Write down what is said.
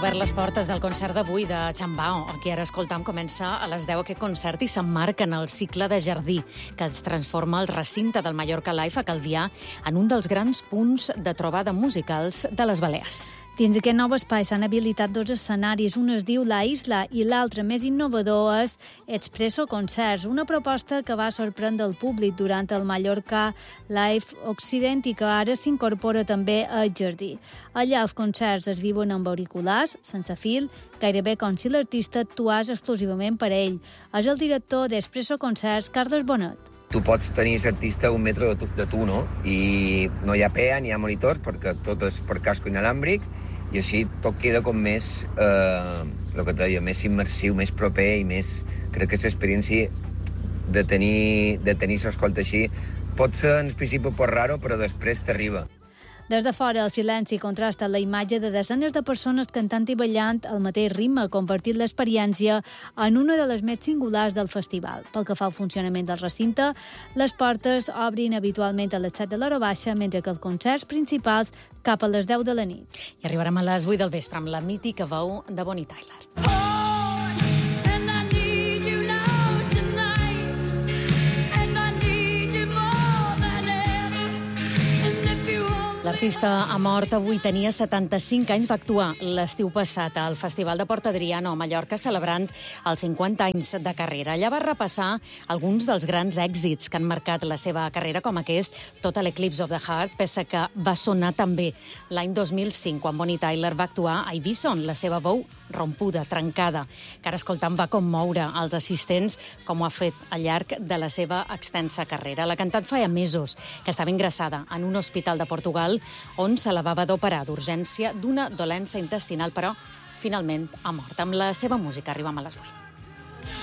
obert les portes del concert d'avui de Chambao. El que ara escoltam comença a les 10 aquest concert i s'emmarca en el cicle de jardí que es transforma el recinte del Mallorca Live a Calvià en un dels grans punts de trobada musicals de les Balears. Dins d'aquest nou espai s'han habilitat dos escenaris. Un es diu La Isla i l'altre, més innovador, és Expresso Concerts, una proposta que va sorprendre el públic durant el Mallorca Live Occident i que ara s'incorpora també al jardí. Allà els concerts es viuen amb auriculars, sense fil, gairebé com si l'artista actués exclusivament per ell. És el director d'Expresso Concerts, Carles Bonet. Tu pots tenir l'artista a un metre de tu, no? I no hi ha PEA ni hi ha monitors perquè tot és per casco inalàmbric i així tot queda com més, el que et deia, més immersiu, més proper i més... Crec que l'experiència de tenir l'escolta així pot ser en principi poc raro, però després t'arriba. Des de fora, el silenci contrasta la imatge de desenes de persones cantant i ballant al mateix ritme, convertint l'experiència en una de les més singulars del festival. Pel que fa al funcionament del recinte, les portes obrin habitualment a les 7 de l'hora baixa, mentre que els concerts principals cap a les 10 de la nit. I arribarem a les 8 del vespre amb la mítica veu de Bonnie Tyler. L'artista ha mort avui, tenia 75 anys, va actuar l'estiu passat al Festival de Port Adriano a Mallorca celebrant els 50 anys de carrera. Allà va repassar alguns dels grans èxits que han marcat la seva carrera, com aquest Total Eclipse of the Heart, peça que va sonar també l'any 2005, quan Bonnie Tyler va actuar a Eivissa, on la seva veu rompuda, trencada, que ara escoltant va commoure els assistents, com ho ha fet al llarg de la seva extensa carrera. La cantant feia mesos que estava ingressada en un hospital de Portugal on se la va haver d'operar d'urgència d'una dolència intestinal, però finalment ha mort. Amb la seva música arribem a les 8.